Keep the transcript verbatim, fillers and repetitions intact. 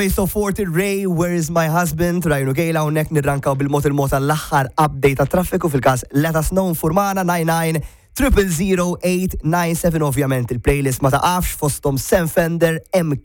So forty Ray, Where is my husband? Rajnu Gejla unnek nirrankaw bil-mot il-mot l-axħar update ta' traffiku fil-kas let us know furmana nine nine zero zero zero eight nine seven. Ovvjament il-playlist ma taqafx fostom Sam Fender, M